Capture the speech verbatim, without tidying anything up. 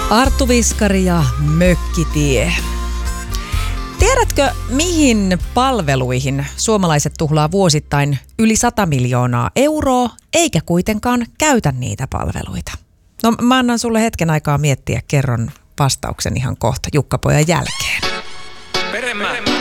Arttu Viskari ja Mökkitie. Tiedätkö, mihin palveluihin suomalaiset tuhlaa vuosittain yli sata miljoonaa euroa, eikä kuitenkaan käytä niitä palveluita? No mä annan sulle hetken aikaa miettiä, kerron vastauksen ihan kohta Jukka-pojan jälkeen. Peremä.